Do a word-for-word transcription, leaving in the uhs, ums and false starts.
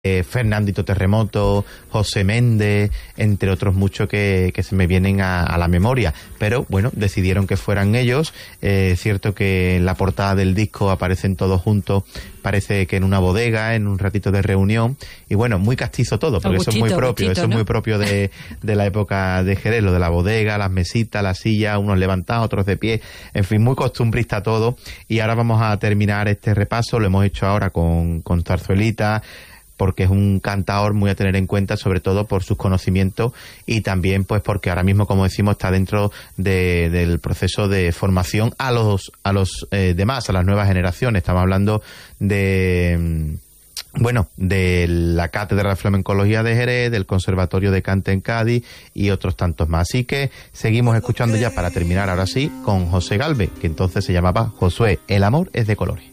Eh, Fernandito Terremoto, José Méndez, entre otros muchos que, que se me vienen a, a la memoria, pero bueno, decidieron que fueran ellos. Es eh, cierto que en la portada del disco aparecen todos juntos, parece que en una bodega, en un ratito de reunión, y bueno, muy castizo todo, porque Agustito, eso es muy propio, Agustito, eso ¿no? es muy propio de, de la época de Jerez, lo de la bodega, las mesitas, las sillas, unos levantados, otros de pie, en fin, muy costumbrista todo. Y ahora vamos a terminar este repaso, lo hemos hecho ahora con, con Zarzuelita, porque es un cantador muy a tener en cuenta, sobre todo por sus conocimientos y también pues porque ahora mismo, como decimos, está dentro de, del proceso de formación a los a los eh, demás, a las nuevas generaciones. Estamos hablando de, bueno, de la Cátedra de Flamencología de Jerez, del Conservatorio de Cante en Cádiz y otros tantos más. Así que seguimos escuchando ya para terminar ahora sí con José Galvez, que entonces se llamaba Josué, el amor es de colores.